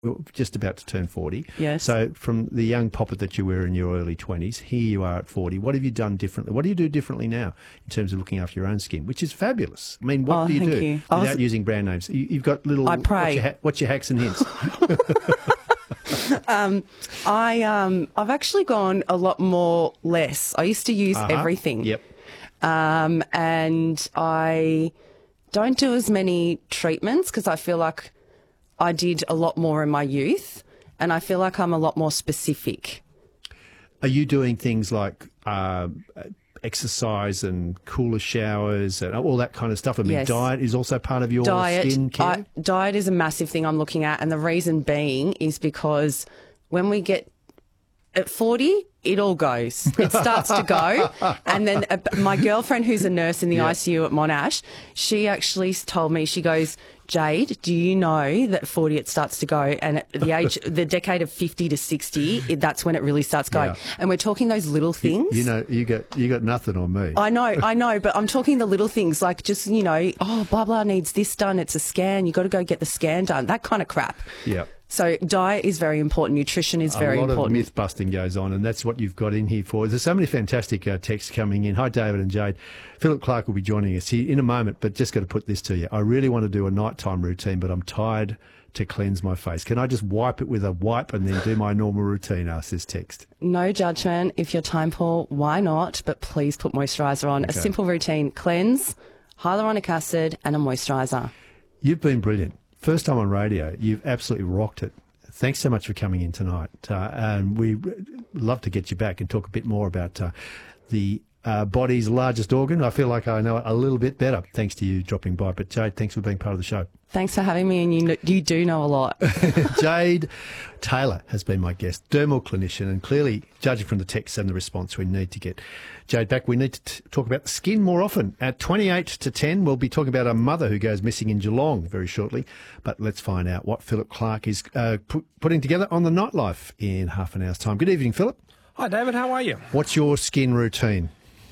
just about to turn 40. Yes. So from the young poppet that you were in your early 20s, here you are at 40. What have you done differently? What do you do differently now in terms of looking after your own skin, which is fabulous? I mean, what do you do without using brand names? You've got little... I pray. What's your hacks and hints? I've actually gone a lot more less. I used to use everything. Yep. And I don't do as many treatments because I feel like I did a lot more in my youth, and I feel like I'm a lot more specific. Are you doing things like exercise and cooler showers and all that kind of stuff? I mean, Yes. diet is also part of your skin care? Diet is a massive thing I'm looking at, and the reason being is because when we get at 40, it all goes. It starts to go. And then my girlfriend, who's a nurse in the ICU at Monash, she actually told me, she goes, Jade, do you know that 40 it starts to go, and at the age, the decade of 50 to 60, that's when it really starts going. Yeah. And we're talking those little things. You know, you got nothing on me. I know, but I'm talking the little things like just, blah, blah needs this done. It's a scan. You got to go get the scan done. That kind of crap. Yeah. So diet is very important. Nutrition is very important. A lot of myth busting goes on, and that's what you've got in here for. There's so many fantastic texts coming in. Hi, David and Jade. Philip Clark will be joining us here in a moment, but just got to put this to you. I really want to do a nighttime routine, but I'm tired to cleanse my face. Can I just wipe it with a wipe and then do my normal routine? Asks this text. No judgment. If you're time poor, why not? But please put moisturiser on. Okay. A simple routine: cleanse, hyaluronic acid, and a moisturiser. You've been brilliant. First time on radio, you've absolutely rocked it. Thanks so much for coming in tonight. And we'd love to get you back and talk a bit more about the body's largest organ. I feel like I know it a little bit better thanks to you dropping by. But Jade, thanks for being part of the show. Thanks for having me, and you do know a lot. Jade Taylor has been my guest, dermal clinician, and clearly, judging from the text and the response, we need to get Jade back. We need to talk about the skin more often. At 28 to 10, we'll be talking about a mother who goes missing in Geelong very shortly. But let's find out what Philip Clark is putting together on the nightlife in half an hour's time. Good evening, Philip. Hi, David. How are you? What's your skin routine?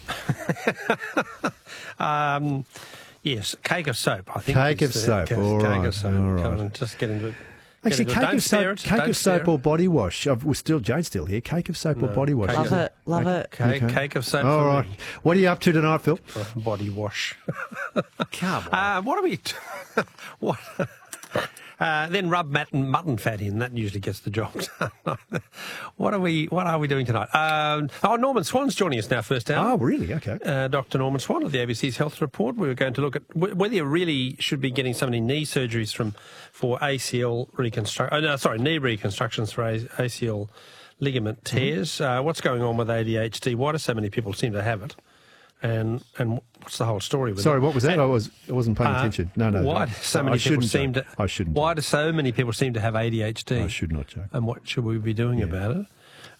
Yes, cake of soap, I think. Cake of soap, all right. Cake of soap. All right. Come on, just get into it. Actually, cake of soap or body wash. Jade's still here. Cake of soap or body wash. Love it. Cake of soap. All right. What are you up to tonight, Phil? Body wash. Come on. What are we... what? Then rub mutton fat in. That usually gets the job done. What are we doing tonight? Norman Swan's joining us now, first hour. Oh, really? Okay. Dr. Norman Swan of the ABC's Health Report. We were going to look at whether you really should be getting so many knee surgeries for ACL reconstruction. Knee reconstructions for ACL ligament tears. What's going on with ADHD? Why do so many people seem to have it? And what's the whole story with it? Sorry, what was that? I wasn't paying attention. No. Why do so many people seem to? I shouldn't. Why do so many people seem to have ADHD? I should not joke. And what should we be doing about it?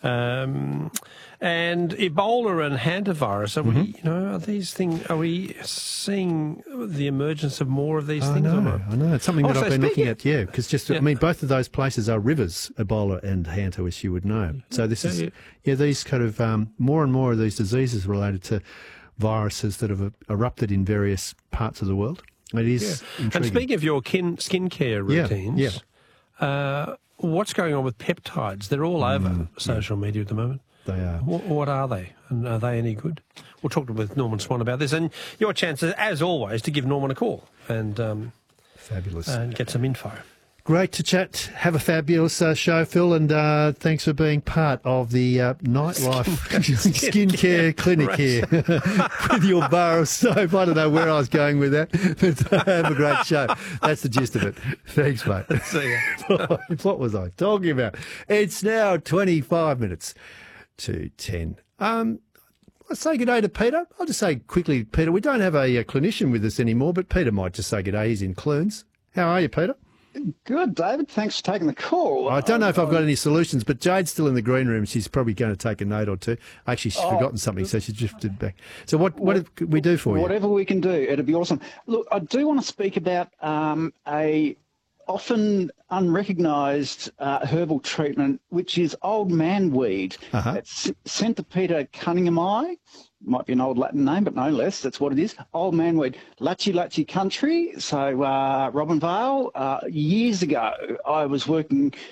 And Ebola and hantavirus. Are we seeing the emergence of more of these things? I know. It's something that I've been looking at. Yeah, because both of those places are rivers, Ebola and Hanta, as you would know. So this is these kind of more and more of these diseases related to viruses that have erupted in various parts of the world. It is intriguing. And speaking of your skincare routines, what's going on with peptides? They're all over social media at the moment. They are. What are they? And are they any good? We'll talk with Norman Swan about this. And your chance, as always, to give Norman a call and fabulous and get some info. Great to chat. Have a fabulous show, Phil, and thanks for being part of the nightlife skincare clinic here with your bar of soap. I don't know where I was going with that, but have a great show. That's the gist of it. Thanks, mate. See ya. What was I talking about? It's now 25 minutes to 10. Let's say good day to Peter. I'll just say quickly, Peter, we don't have a clinician with us anymore, but Peter might just say good day. He's in Clunes. How are you, Peter? Good, David. Thanks for taking the call. I don't know if I've got any solutions, but Jade's still in the green room. She's probably going to take a note or two. Actually, she's forgotten something, so she drifted back. So what can we do for you? Whatever we can do, it'd be awesome. Look, I do want to speak about a often unrecognised herbal treatment, which is old man weed. It's Centipede cunninghamii. Might be an old Latin name, but no less. That's what it is. Old man weed. Lachi Lachi country. So Robin Vale. Years ago, I was working